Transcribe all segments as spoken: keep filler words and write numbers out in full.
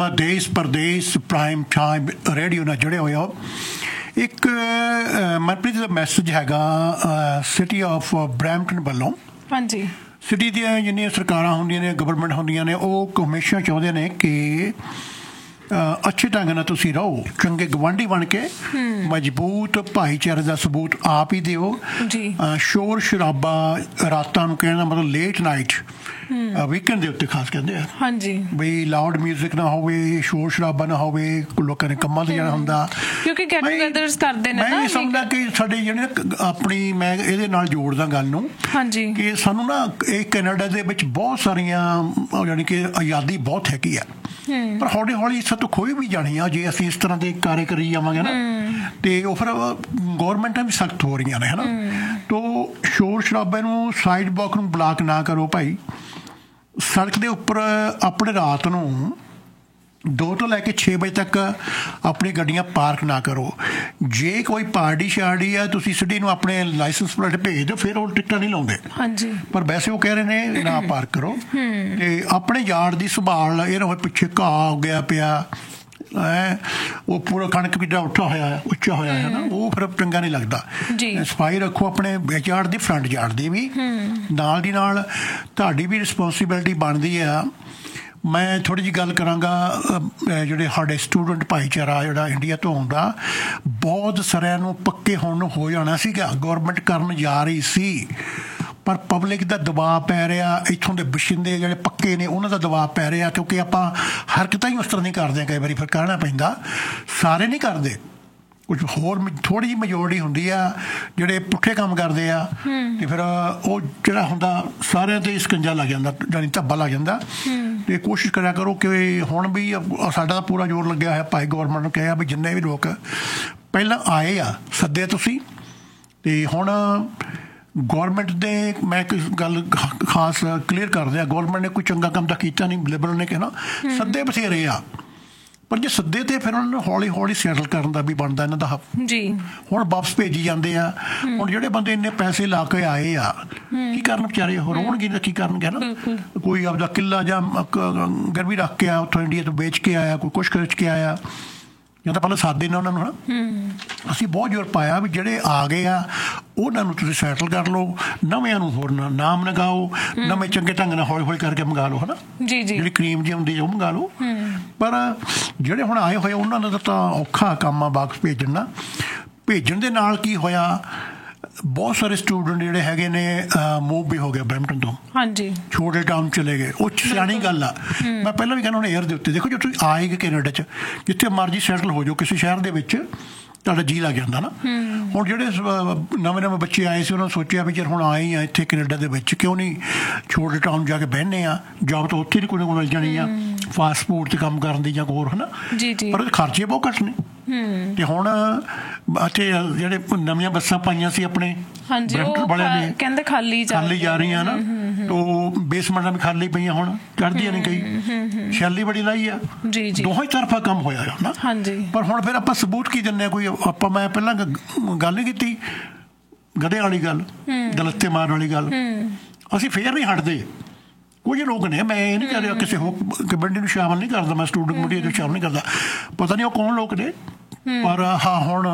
ਦੇਸ਼ ਪਰਦੇਸ prime time radio ਨਾਲ ਜੁੜੇ ਹੋਏ ਹੋ। ਇੱਕ ਮਨਪ੍ਰੀਤ ਦਾ ਮੈਸੇਜ ਹੈਗਾ ਸਿਟੀ ਆਫ ਬਰੈਂਪਟਨ ਵੱਲੋਂ। ਹਾਂਜੀ, ਸਿਟੀ ਦੀਆਂ ਜਿੰਨੀਆਂ ਸਰਕਾਰਾਂ ਹੁੰਦੀਆਂ ਨੇ, ਗਵਰਨਮੈਂਟ ਹੁੰਦੀਆਂ ਨੇ, ਉਹ ਹਮੇਸ਼ਾ ਚਾਹੁੰਦੇ ਨੇ ਕਿ ਅੱਛੇ ਢੰਗ ਨਾਲ ਤੁਸੀਂ ਰਹੋ, ਚੰਗੇ ਗਵਾਂਢੀ ਬਣ ਕੇ ਮਜ਼ਬੂਤ ਭਾਈਚਾਰੇ ਦਾ ਸਬੂਤ ਆਪ ਹੀ ਦਿਓ। ਸ਼ੋਰ ਸ਼ਰਾਬਾ ਰਾਤਾਂ ਨੂੰ ਕਹਿਣ ਦਾ ਮਤਲਬ ਲੇਟ ਨਾਈਟ ਵੀਕਐਂਡ ਦੇ ਉੱਤੇ ਖਾਸ ਕਹਿੰਦੇ ਆ। ਹਾਂਜੀ, ਬਈ ਲਾਊਡ ਮਿਊਜ਼ਿਕ ਨਾ ਹੋਵੇ, ਸ਼ੋਰ ਸ਼ਰਾਬਾ ਨਾ ਹੋਵੇ, ਲੋਕਾਂ ਨੇ ਕੰਮਾਂ ਤੇ ਜਾਣਾ ਹੁੰਦਾ, ਕਿਉਂਕਿ ਗੈਟ ਟੂਗੇਦਰਸ ਕਰਦੇ ਨੇ। ਮੈਂ ਇਹ ਸਮਝਦਾ ਕਿ ਸਾਡੇ ਜਿਹੜੇ ਆਪਣੀ, ਮੈਂ ਇਹਦੇ ਨਾਲ ਜੋੜਦਾ ਗੱਲ ਨੂੰ, ਹਾਂਜੀ, ਕਿ ਸਾਨੂੰ ਨਾ ਇਹ ਕੈਨੇਡਾ ਦੇ ਵਿੱਚ ਬਹੁਤ ਸਾਰੀਆਂ ਯਾਨੀ ਕਿ ਆਜ਼ਾਦੀ ਬਹੁਤ ਹੈਗੀ ਆ, ਪਰ ਹੌਲੀ ਹੌਲੀ ਸਾਤੋਂ ਖੋਈ ਵੀ ਜਾਣੀ ਆ ਜੇ ਅਸੀਂ ਇਸ ਤਰ੍ਹਾਂ ਦੇ ਕਾਰੇ ਕਰੀ ਜਾਵਾਂਗੇ ਨਾ, ਤੇ ਉਹ ਫਿਰ ਗੌਰਮੈਂਟਾਂ ਵੀ ਸਖਤ ਹੋ ਰਹੀਆਂ ਨੇ, ਹੈ ਨਾ। ਤੋ ਸ਼ੋਰ ਸ਼ਰਾਬੇ ਨੂੰ, ਸਾਈਡ ਵਾਕ ਨੂੰ ਬਲਾਕ ਨਾ ਕਰੋ ਭਾਈ। ਸੜਕ ਦੇ ਉੱਪਰ ਆਪਣੇ ਰਾਤ ਨੂੰ ਦੋ ਤੋਂ ਲੈ ਕੇ ਛੇ ਵਜੇ ਤੱਕ ਆਪਣੀ ਗੱਡੀਆਂ ਪਾਰਕ ਨਾ ਕਰੋ। ਜੇ ਕੋਈ ਪਾਰਟੀ ਸ਼ਾਰਟੀ ਆ, ਤੁਸੀਂ ਸਿਟੀ ਨੂੰ ਆਪਣੇ ਲਾਇਸੈਂਸ ਪਲੇਟ ਭੇਜ ਦਿਓ, ਫਿਰ ਉਹ ਟਿਕਟਾਂ ਨਹੀਂ ਲਾਉਂਦੇ। ਹਾਂਜੀ, ਪਰ ਵੈਸੇ ਉਹ ਕਹਿ ਰਹੇ ਨੇ ਨਾ ਪਾਰਕ ਕਰੋ। ਤੇ ਆਪਣੇ ਯਾਰਡ ਦੀ ਸੰਭਾਲ, ਇਹ ਨਾ ਹੋਏ ਪਿੱਛੇ ਘਾਹ ਹੋ ਗਿਆ ਪਿਆ, ਉਹ ਪੂਰਾ ਕਣਕ ਵੀ ਉੱਠਾ ਹੋਇਆ ਉੱਚਾ ਹੋਇਆ ਹੈ ਨਾ, ਉਹ ਫਿਰ ਚੰਗਾ ਨਹੀਂ ਲੱਗਦਾ। ਸਫਾਈ ਰੱਖੋ ਆਪਣੇ ਬੈਕਯਾਰਡ ਦੀ, ਫਰੰਟ ਯਾਰਡ ਦੀ ਵੀ। ਨਾਲ ਦੀ ਨਾਲ ਤੁਹਾਡੀ ਵੀ ਰਿਸਪੋਂਸੀਬਿਲਿਟੀ ਬਣਦੀ ਆ। ਮੈਂ ਥੋੜ੍ਹੀ ਜਿਹੀ ਗੱਲ ਕਰਾਂਗਾ ਜਿਹੜੇ ਸਾਡੇ ਸਟੂਡੈਂਟ ਭਾਈਚਾਰਾ ਜਿਹੜਾ ਇੰਡੀਆ ਤੋਂ ਆਉਂਦਾ, ਬਹੁਤ ਸਾਰਿਆਂ ਨੂੰ ਪੱਕੇ ਹੋਣ ਨੂੰ ਹੋ ਜਾਣਾ ਸੀਗਾ, ਗੌਰਮੈਂਟ ਕਰਨ ਜਾ ਰਹੀ ਸੀ, ਪਰ ਪਬਲਿਕ ਦਾ ਦਬਾਅ ਪੈ ਰਿਹਾ, ਇੱਥੋਂ ਦੇ ਬਸ਼ਿੰਦੇ ਜਿਹੜੇ ਪੱਕੇ ਨੇ ਉਹਨਾਂ ਦਾ ਦਬਾਅ ਪੈ ਰਿਹਾ, ਕਿਉਂਕਿ ਆਪਾਂ ਹਰਕਤਾਂ ਹੀ ਉਸ ਤਰ੍ਹਾਂ ਨਹੀਂ ਕਰਦੇ। ਕਈ ਵਾਰੀ ਫਿਰ ਕਹਿਣਾ ਪੈਂਦਾ, ਸਾਰੇ ਨਹੀਂ ਕਰਦੇ, ਕੁਛ ਹੋਰ ਥੋੜ੍ਹੀ ਜਿਹੀ ਮੈਜੋਰਟੀ ਹੁੰਦੀ ਆ ਜਿਹੜੇ ਪੁੱਠੇ ਕੰਮ ਕਰਦੇ ਆ, ਤੇ ਫਿਰ ਉਹ ਜਿਹੜਾ ਹੁੰਦਾ ਸਾਰਿਆਂ 'ਤੇ ਸਕੰਜਾ ਲੱਗ ਜਾਂਦਾ, ਜਾਨੀ ਧੱਬਾ ਲੱਗ ਜਾਂਦਾ। ਤੇ ਕੋਸ਼ਿਸ਼ ਕਰਿਆ ਕਰੋ ਕਿ ਹੁਣ ਵੀ ਸਾਡਾ ਤਾਂ ਪੂਰਾ ਜ਼ੋਰ ਲੱਗਿਆ ਹੋਇਆ ਭਾਈ, ਗੌਰਮੈਂਟ ਨੂੰ ਕਿਹਾ ਵੀ ਜਿੰਨੇ ਵੀ ਲੋਕ ਪਹਿਲਾਂ ਆਏ ਆ ਸੱਦੇ ਤੁਸੀਂ, ਤੇ ਹੁਣ ਗੌਰਮੈਂਟ ਦੇ ਮੈਂ ਇੱਕ ਗੱਲ ਖਾਸ ਕਲੀਅਰ ਕਰ ਦਿਆਂ, ਗੌਰਮੈਂਟ ਨੇ ਕੋਈ ਚੰਗਾ ਕੰਮ ਤਾਂ ਕੀਤਾ ਨਹੀਂ, ਲਿਬਰਲ ਨੇ ਕਹਿਣਾ ਸੱਦੇ ਬਥੇਰੇ ਆ, ਪਰ ਜੇ ਸੱਦੇ ਤੇ ਫਿਰ ਉਹਨਾਂ ਨੂੰ ਹੌਲੀ ਹੌਲੀ ਸੈਟਲ ਕਰਨ ਦਾ ਵੀ ਬਣਦਾ ਇਹਨਾਂ ਦਾ ਜੀ। ਹੁਣ ਵਾਪਸ ਭੇਜੀ ਜਾਂਦੇ ਆ। ਹੁਣ ਜਿਹੜੇ ਬੰਦੇ ਇੰਨੇ ਪੈਸੇ ਲਾ ਕੇ ਆਏ ਆ, ਕੀ ਕਰਨ ਵਿਚਾਰੇ, ਉਹ ਰੋਣਗੇ ਤਾਂ ਕੀ ਕਰਨਗੇ ਨਾ। ਕੋਈ ਆਪਦਾ ਕਿੱਲਾ ਜਾਂ ਗਿਰਵੀ ਰੱਖ ਕੇ ਆਇਆ ਉੱਥੋਂ ਇੰਡੀਆ ਤੋਂ ਵੇਚ ਕੇ ਆਇਆ, ਕੋਈ ਕੁਛ ਖਰਚ ਕੇ ਆਇਆ, ਜਾਂ ਤਾਂ ਪਹਿਲਾਂ ਸਾਦੇ ਨੇ ਉਹਨਾਂ ਨੂੰ। ਨਾ ਅਸੀਂ ਬਹੁਤ ਜ਼ੋਰ ਪਾਇਆ ਵੀ ਜਿਹੜੇ ਆ ਗਏ ਆ ਉਹਨਾਂ ਨੂੰ ਤੁਸੀਂ ਸੈਟਲ ਕਰ ਲਓ, ਨਵਿਆਂ ਨੂੰ ਹੋਰ ਨਾਮ ਲਗਾਓ, ਨਵੇਂ ਚੰਗੇ ਢੰਗ ਨਾਲ ਹੌਲੀ ਹੌਲੀ ਕਰਕੇ ਮੰਗਾ ਲਓ, ਹੈ ਨਾ। ਜਿਹੜੀ ਕਰੀਮ ਜਿਹੀ ਹੁੰਦੀ ਉਹ ਮੰਗਾ ਲਓ। ਪਰ ਜਿਹੜੇ ਹੁਣ ਆਏ ਹੋਏ ਉਹਨਾਂ ਦਾ ਤਾਂ ਔਖਾ ਕੰਮ ਆ ਵਾਪਸ ਭੇਜਣ ਨਾਲ। ਭੇਜਣ ਦੇ ਨਾਲ ਕੀ ਹੋਇਆ, ਬਹੁਤ ਸਾਰੇ ਸਟੂਡੈਂਟ ਜਿਹੜੇ ਹੈਗੇ ਨੇ ਮੂਵ ਵੀ ਹੋ ਗਏ ਬਰੈਂਪਟਨ ਤੋਂ, ਹਾਂਜੀ, ਛੋਟੇ ਟਾਊਨ ਚਲੇ ਗਏ। ਉਹ ਸਿਆਣੀ ਗੱਲ ਆ। ਮੈਂ ਪਹਿਲਾਂ ਵੀ ਕਹਿੰਦਾ ਹੁਣ ਏਅਰ ਦੇ ਉੱਤੇ ਦੇਖੋ, ਜੇ ਤੁਸੀਂ ਆਏਗੇ ਕੈਨੇਡਾ 'ਚ ਜਿੱਥੇ ਮਰਜ਼ੀ ਸੈਟਲ ਹੋ ਜਾਓ ਕਿਸੇ ਸ਼ਹਿਰ ਦੇ ਵਿੱਚ, ਤੁਹਾਡਾ ਜੀਅ ਲੱਗ ਜਾਂਦਾ ਨਾ। ਹੁਣ ਜਿਹੜੇ ਨਵੇਂ ਨਵੇਂ ਬੱਚੇ ਆਏ ਸੀ ਉਹਨਾਂ ਨੇ ਸੋਚਿਆ ਵੀ ਜੇ ਹੁਣ ਆਏ ਆ ਇੱਥੇ ਕੈਨੇਡਾ ਦੇ ਵਿੱਚ, ਕਿਉਂ ਨਹੀਂ ਛੋਟੇ ਟਾਊਨ ਜਾ ਕੇ ਬਹਿੰਦੇ ਆ, ਜੋਬ ਤਾਂ ਉੱਥੇ ਨਹੀਂ ਕੋਈ ਮਿਲ ਜਾਣੀ ਆ, ਫਾਸਟ ਫੂਡ 'ਤੇ ਕੰਮ ਕਰਨ ਦੀ ਜਾਂ ਹੋਰ, ਹੈ ਨਾ। ਪਰ ਉਹਦੇ ਖਰਚੇ ਬਹੁਤ ਘੱਟ ਨੇ। ਤੇ ਹੁਣ ਇੱਥੇ ਜਿਹੜੇ ਨਵੀਆਂ ਬੱਸਾਂ ਪਾਈਆਂ ਸੀ ਆਪਣੇ ਵਾਲਿਆਂ ਨੇ, ਕਹਿੰਦੇ ਖਾਲੀ ਖਾਲੀ ਜਾ ਰਹੀਆਂ ਨਾ, ਉਹ ਬੇਸਮੈਂਟਾਂ ਵੀ ਖਾਲੀ ਪਈਆਂ, ਹੁਣ ਚੜ੍ਹਦੀਆਂ ਨਹੀਂ ਕਈ, ਸ਼ੈਲੀ ਬੜੀ ਲਾਈ ਆ। ਦੋਹਾਂ ਹੀ ਤਰਫਾ ਕੰਮ ਹੋਇਆ ਨਾ। ਪਰ ਹੁਣ ਫਿਰ ਆਪਾਂ ਸਬੂਤ ਕੀ ਦਿੰਦੇ ਹਾਂ, ਕੋਈ ਆਪਾਂ ਮੈਂ ਪਹਿਲਾਂ ਗੱਲ ਨਹੀਂ ਕੀਤੀ ਗਧੇ ਵਾਲੀ ਗੱਲ, ਦਲੱਤੇ ਮਾਰਨ ਵਾਲੀ ਗੱਲ, ਅਸੀਂ ਫੇਰ ਨਹੀਂ ਹਟਦੇ। ਕੁਝ ਲੋਕ ਨੇ, ਮੈਂ ਇਹ ਨਹੀਂ ਕਹਿ ਰਿਹਾ ਕਿਸੇ ਹੋਰ ਕਮੇਟੀ ਨੂੰ ਸ਼ਾਮਲ ਨਹੀਂ ਕਰਦਾ, ਮੈਂ ਸਟੂਡੈਂਟ ਕਮੇਟੀ ਨੂੰ ਸ਼ਾਮਲ ਨਹੀਂ ਕਰਦਾ, ਪਤਾ ਨਹੀਂ ਉਹ ਕੌਣ ਲੋਕ ਨੇ। ਪਰ ਹਾਂ ਹੁਣ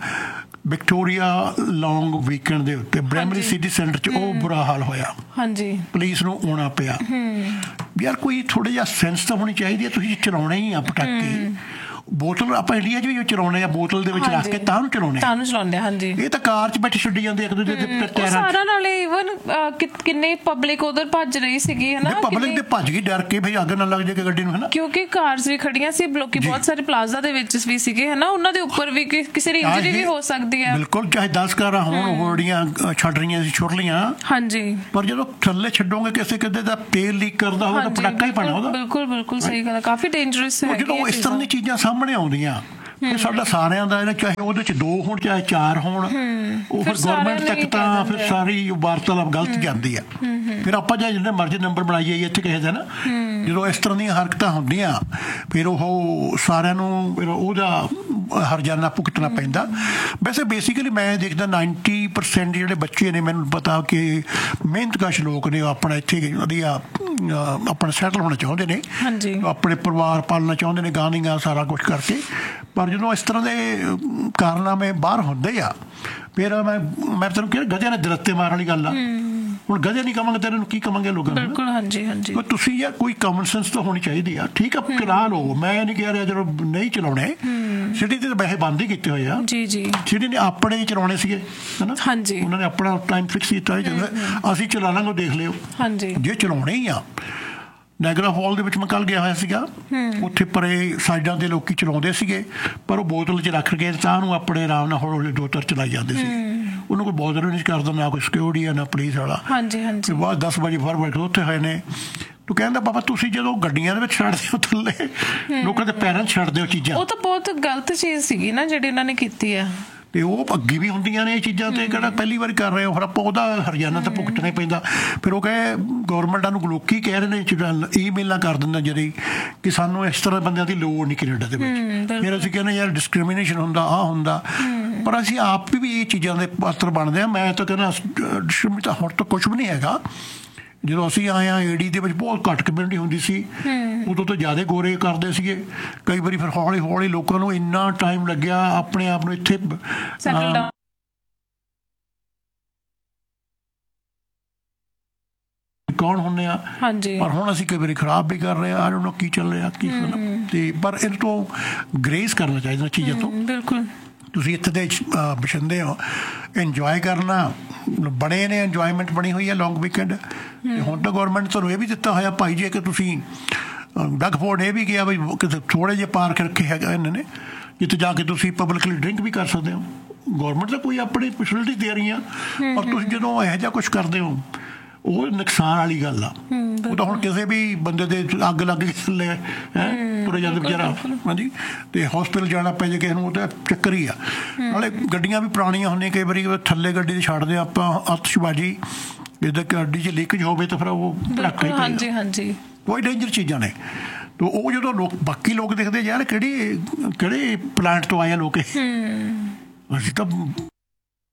ਵਿਕਟੋਰੀਆ ਲੌਂਗ ਵੀਕਐਂਡ ਦੇ ਉੱਤੇ ਬ੍ਰੈਮਰੀ ਸਿਟੀ ਸੈਂਟਰ 'ਚ ਉਹ ਬੁਰਾ ਹਾਲ ਹੋਇਆ। ਹਾਂਜੀ, ਪੁਲਿਸ ਨੂੰ ਆਉਣਾ ਪਿਆ। ਯਾਰ ਕੋਈ ਥੋੜ੍ਹਾ ਜਿਹਾ ਸੈਂਸ ਤਾਂ ਹੋਣੀ ਚਾਹੀਦੀ ਹੈ। ਤੁਸੀਂ ਚਲਾਉਣੇ ਹੀ ਆ ਪਟਾਕੇ, ਬੋਤਲ ਆਪਾਂ ਇੰਡੀਆ 'ਚ ਵੀ ਚਲਾਉਂਦੇ ਆ, ਬੋਤਲ ਦੇ ਵਿੱਚ ਰੱਖ ਕੇ ਤਾਂ ਨੂੰ ਚਲਾਉਂਦੇ ਤਾਂ ਨੂੰ ਚਲਾਉਂਦੇ। ਹਾਂਜੀ, ਇਹ ਤਾਂ ਕਾਰ 'ਚ ਬੈਠੇ ਛੱਡੀ ਜਾਂਦੇ ਇੱਕ ਦੂਜੇ ਦੇ ਸਾਰਾ। ਨਾਲੇ ਈਵਨ ਕਿੰਨੇ ਪਬਲਿਕ ਉਧਰ ਭੱਜ ਰਹੀ ਸੀਗੀ, ਹਨਾ। ਪਬਲਿਕ ਦੇ ਭੱਜ ਗਈ ਡਰ ਕੇ ਵੀ ਅੱਗ ਨਾ ਲੱਗ ਜਾਏ ਗੱਡੀ ਨੂੰ, ਹਨਾ, ਕਿਉਂਕਿ ਕਾਰਸ ਵੀ ਖੜੀਆਂ ਸੀ, ਲੋਕੀ ਬਹੁਤ ਸਾਰੇ ਪਲਾਜ਼ਾ ਦੇ ਵਿੱਚ ਵੀ ਸੀਗੇ, ਹਨਾ। ਉਹਨਾਂ ਦੇ ਉੱਪਰ ਵੀ ਕਿਸੇ ਦੀ ਇੰਜਰੀ ਵੀ ਹੋ ਸਕਦੀ ਹੈ। ਬਿਲਕੁਲ, ਚਾਹੇ ਦਸ ਕਾਰਾਂ ਹੋਣ, ਉਹ ਜਿਹੜੀਆਂ ਛੱਡ ਰਹੀਆਂ ਸੀ ਛੁੱਟਲੀਆਂ। ਹਾਂਜੀ, ਪਰ ਜਦੋਂ ਥੱਲੇ ਛੱਡੋਗੇ ਕਿਸੇ ਕਿਤੇ ਦਾ ਤੇਲ ਲੀਕ ਕਰਦਾ ਹੋਵੇ ਤਾਂ ਪਟਾਕਾ ਹੀ ਪੈਣਾ ਉਹਦਾ। ਬਿਲਕੁਲ ਬਿਲਕੁਲ ਸਹੀ ਗੱਲ, ਕਾਫੀ ਡੇਂਜਰਸ ਹੈ ਜਦੋਂ ਇਸ ਤਰ੍ਹਾਂ ਦੀਆਂ ਚੀਜ਼ਾਂ ਸਾਹਮਣੇ ਆਉਂਦੀਆਂ। ਫਿਰ ਸਾਡਾ ਸਾਰਿਆਂ ਦਾ, ਚਾਹੇ ਉਹਦੇ 'ਚ ਦੋ ਹੋਣ ਚਾਹੇ ਚਾਰ ਹੋਣ, ਉਹ ਫਿਰ ਗੌਰਮੈਂਟ ਤੱਕ ਤਾਂ ਫਿਰ ਸਾਰੀ ਵਾਰਤਾਲਾਪ ਗਲਤ ਜਾਂਦੀ ਆ। ਫਿਰ ਆਪਾਂ ਜੇ ਜਿੰਨੇ ਮਰਜ਼ੀ ਨੰਬਰ ਬਣਾਈਏ ਇੱਥੇ ਕਿਸੇ ਦਾ ਨਾ, ਜਦੋਂ ਇਸ ਤਰ੍ਹਾਂ ਦੀਆਂ ਹਰਕਤਾਂ ਹੁੰਦੀਆਂ ਫਿਰ ਉਹ ਸਾਰਿਆਂ ਨੂੰ ਫਿਰ ਉਹਦਾ ਹਰਜਾਨਾ ਭੁਗਤਣਾ ਪੈਂਦਾ। ਵੈਸੇ ਬੇਸਿਕਲੀ ਮੈਂ ਦੇਖਦਾ ਨਾਈਨਟੀ ਪਰਸੈਂਟ ਜਿਹੜੇ ਬੱਚੇ ਨੇ ਮੈਨੂੰ ਪਤਾ ਕਿ ਮਿਹਨਤਕਸ਼ ਲੋਕ ਨੇ, ਉਹ ਆਪਣਾ ਇੱਥੇ ਵਧੀਆ ਆਪਣਾ ਸੈਟਲ ਹੋਣਾ ਚਾਹੁੰਦੇ ਨੇ, ਆਪਣੇ ਪਰਿਵਾਰ ਪਾਲਣਾ ਚਾਹੁੰਦੇ ਨੇ, ਗਾਣੀਆਂ ਸਾਰਾ ਕੁਛ ਕਰਕੇ। ਪਰ ਜਦੋਂ ਇਸ ਤਰ੍ਹਾਂ ਦੇ ਕਾਰਨਾਮੇ ਬਾਹਰ ਹੁੰਦੇ ਆ ਫਿਰ ਮੈਂ ਮੈਂ ਤੈਨੂੰ ਕਿਹਾ ਗਧਿਆਂ ਨੇ ਦਰੱਤੇ ਮਾਰਨ ਵਾਲੀ ਗੱਲ ਆ। ਹੁਣ ਗਧੇ ਨਹੀਂ ਕਵਾਂਗੇ ਤੇਰੇ ਨੂੰ ਕੀ ਕਵਾਂਗੇ ਲੋਕਾਂ ਨੂੰ? ਹਾਂਜੀ ਹਾਂਜੀ ਤੁਸੀਂ ਯਾਰ ਕੋਈ ਕਾਮਨ ਸੈਂਸ ਤਾਂ ਹੋਣੀ ਚਾਹੀਦੀ ਆ। ਠੀਕ ਆ ਚਲਾ ਲਓ, ਮੈਂ ਨਹੀਂ ਕਹਿ ਰਿਹਾ ਜਦੋਂ ਨਹੀਂ ਚਲਾਉਣੇ। ਸਿਟੀ ਦੇ ਤਾਂ ਵੈਸੇ ਬੰਦ ਹੀ ਕੀਤੇ ਹੋਏ ਆ। ਜੀ ਜੀ ਸਿਟੀ ਨੇ ਆਪਣੇ ਹੀ ਚਲਾਉਣੇ ਸੀਗੇ ਹੈ ਨਾ। ਹਾਂਜੀ ਉਹਨਾਂ ਨੇ ਆਪਣਾ ਟਾਈਮ ਫਿਕਸ ਕੀਤਾ, ਅਸੀਂ ਚਲਾ ਲਾਂਗੇ ਦੇਖ ਲਿਓ। ਹਾਂਜੀ ਜੇ ਚਲਾਉਣੇ ਹੀ ਆ। ਨਾਇਗਰਾ ਫਾਲ ਦੇ ਵਿੱਚ ਮੈਂ ਕੱਲ੍ਹ ਗਿਆ ਹੋਇਆ ਸੀਗਾ, ਉੱਥੇ ਪਰੇ ਸਾਈਡਾਂ ਦੇ ਲੋਕੀ ਚਲਾਉਂਦੇ ਸੀਗੇ ਪਰ ਉਹ ਬੋਤਲ 'ਚ ਰੱਖ ਕੇ ਤਾਂ ਉਹਨੂੰ ਆਪਣੇ ਆਰਾਮ ਨਾਲ ਹੌਲੀ ਹੌਲੀ ਦੋ ਤਰ ਚਲਾਈ ਜਾਂਦੇ ਸੀ। ਉਹਨੂੰ ਕੋਈ ਬੋਦਰ ਵੀ ਨਹੀਂ ਕਰਦਾ, ਨਾ ਕੋਈ ਸਿਕਿਉਰਿਟੀ ਆ ਨਾ ਪੁਲਿਸ ਵਾਲਾ। ਹਾਂਜੀ ਹਾਂਜੀ ਬਾਅਦ ਦਸ ਵਜੇ ਫਾਰ ਵਜੇ ਉੱਥੇ ਹੋਏ ਨੇ। ਤੂੰ ਕਹਿੰਦਾ ਬਾਬਾ ਤੁਸੀਂ ਜਦੋਂ ਗੱਡੀਆਂ ਦੇ ਵਿੱਚ ਛੱਡਦੇ ਹੋ ਥੱਲੇ ਲੋਕਾਂ ਦੇ ਪੈਰਾਂ 'ਚ ਛੱਡਦੇ ਹੋ ਚੀਜ਼ਾਂ, ਉਹ ਤਾਂ ਬਹੁਤ ਗਲਤ ਚੀਜ਼ ਸੀਗੀ ਨਾ ਜਿਹੜੀ ਇਹਨਾਂ ਨੇ ਕੀਤੀ ਆ। ਅਤੇ ਉਹ ਅੱਗੇ ਵੀ ਹੁੰਦੀਆਂ ਨੇ ਇਹ ਚੀਜ਼ਾਂ, ਅਤੇ ਕਿਹੜਾ ਪਹਿਲੀ ਵਾਰੀ ਕਰ ਰਹੇ ਹੋ, ਫਿਰ ਆਪਾਂ ਉਹਦਾ ਹਰਜਾਨਾ ਤਾਂ ਭੁਗਤਣਾ ਹੀ ਪੈਂਦਾ। ਫਿਰ ਉਹ ਕਹੇ ਗੌਰਮੈਂਟਾਂ ਨੂੰ ਲੋਕੀ ਕਹਿ ਰਹੇ ਨੇ, ਈਮੇਲਾਂ ਕਰ ਦਿੰਦਾ ਜਿਹੜੀ ਕਿ ਸਾਨੂੰ ਇਸ ਤਰ੍ਹਾਂ ਬੰਦਿਆਂ ਦੀ ਲੋੜ ਨਹੀਂ ਕੈਨੇਡਾ ਦੇ ਵਿੱਚ। ਫਿਰ ਅਸੀਂ ਕਹਿੰਦੇ ਯਾਰ ਡਿਸਕ੍ਰਿਮੀਨੇਸ਼ਨ ਹੁੰਦਾ, ਆਹ ਹੁੰਦਾ, ਪਰ ਅਸੀਂ ਆਪ ਵੀ ਇਹ ਚੀਜ਼ਾਂ ਦੇ ਪਾਤਰ ਬਣਦੇ ਹਾਂ। ਮੈਂ ਤਾਂ ਕਹਿੰਦਾ ਡਿਸਕ੍ਰਿਮੀਨੇਸ਼ਨ ਤਾਂ ਹੁਣ ਤਾਂ ਕੁਛ ਵੀ ਨਹੀਂ ਹੈਗਾ। ਜਦੋਂ ਅਸੀਂ ਆਏ ਹਾਂ ਏਡੀ ਦੇ ਵਿੱਚ ਬਹੁਤ ਘੱਟ ਕਮਿਊਨਿਟੀ ਹੁੰਦੀ ਸੀ, ਉਦੋਂ ਤੋਂ ਜ਼ਿਆਦਾ ਗੋਰੇ ਕਰਦੇ ਸੀਗੇ ਕਈ ਵਾਰੀ। ਫਿਰ ਹੌਲੀ ਹੌਲੀ ਲੋਕਾਂ ਨੂੰ ਇੰਨਾ ਟਾਈਮ ਲੱਗਿਆ ਆਪਣੇ ਆਪ ਨੂੰ ਇੱਥੇ ਕੌਣ ਹੁੰਦੇ ਆ। ਪਰ ਹੁਣ ਅਸੀਂ ਕਈ ਵਾਰੀ ਖਰਾਬ ਵੀ ਕਰ ਰਹੇ ਹਾਂ, ਆਹ ਕੀ ਚੱਲ ਰਿਹਾ ਕੀ। ਅਤੇ ਪਰ ਇਹਦੇ ਤੋਂ ਗਰੇਸ ਕਰਨਾ ਚਾਹੀਦਾ ਚੀਜ਼ਾਂ ਤੋਂ। ਬਿਲਕੁਲ ਤੁਸੀਂ ਇੱਥੇ ਦੇ ਬਸ਼ਿੰਦੇ ਹੋ, ਇੰਜੋਏ ਕਰਨਾ ਬਣੇ ਨੇ, ਇੰਜੋਏਮੈਂਟ ਬਣੀ ਹੋਈ ਹੈ ਲੌਂਗ ਵੀਕਐਂਡ। ਅਤੇ ਹੁਣ ਤਾਂ ਗੌਰਮੈਂਟ ਤੁਹਾਨੂੰ ਇਹ ਵੀ ਦਿੱਤਾ ਹੋਇਆ ਭਾਈ ਜੇ ਕਿ ਤੁਸੀਂ ਡਗਫੋਰਡ ਇਹ ਵੀ ਕਿਹਾ ਬਈ ਕਿਤੇ ਥੋੜ੍ਹੇ ਜਿਹੇ ਪਾਰਕ ਰੱਖੇ ਹੈਗਾ ਇਹਨਾਂ ਨੇ ਜਿੱਥੇ ਜਾ ਕੇ ਤੁਸੀਂ ਪਬਲਿਕਲੀ ਡਰਿੰਕ ਵੀ ਕਰ ਸਕਦੇ ਹੋ। ਗੌਰਮੈਂਟ ਤਾਂ ਕੋਈ ਆਪਣੀ ਫੈਸਿਲਿਟੀ ਦੇ ਰਹੀ ਆ, ਪਰ ਤੁਸੀਂ ਜਦੋਂ ਇਹੋ ਜਿਹਾ ਕੁਛ ਕਰਦੇ ਹੋ ਉਹ ਨੁਕਸਾਨ ਵਾਲੀ ਗੱਲ ਆ। ਉਹ ਤਾਂ ਹੁਣ ਕਿਸੇ ਵੀ ਬੰਦੇ ਦੇ ਅੱਗ ਲੱਗ ਕੇ ਥੱਲੇ ਹੈ ਤੁਰੇ ਜਾਂਦੇ ਵਿਚਾਰਾ, ਹਾਂਜੀ, ਅਤੇ ਹੋਸਪਿਟਲ ਜਾਣਾ ਪੈ ਜੇ ਕਿਸੇ ਨੂੰ, ਉਹ ਤਾਂ ਚੱਕਰ ਹੀ ਆ। ਨਾਲੇ ਗੱਡੀਆਂ ਵੀ ਪੁਰਾਣੀਆਂ ਹੁੰਦੀਆਂ, ਕਈ ਵਾਰੀ ਥੱਲੇ ਗੱਡੀ 'ਤੇ ਛੱਡਦੇ ਆਪਾਂ ਆਤਿਸ਼ਬਾਜ਼ੀ, ਜਿੱਦਾਂ ਗੱਡੀ 'ਚ ਲੀਕੇਜ ਹੋਵੇ ਤਾਂ ਫਿਰ ਉਹ ਪਟਾਕਾ ਹੀ ਪਏਗਾ। ਹਾਂਜੀ ਕੋਈ ਡੇਂਜਰ ਚੀਜ਼ਾਂ ਨੇ। ਅਤੇ ਉਹ ਜਦੋਂ ਲੋਕ ਬਾਕੀ ਲੋਕ ਦੇਖਦੇ ਯਾਰ ਕਿਹੜੀ ਕਿਹੜੇ ਪਲਾਂਟ ਤੋਂ ਆਏ ਆ ਲੋਕ, ਅਸੀਂ ਤਾਂ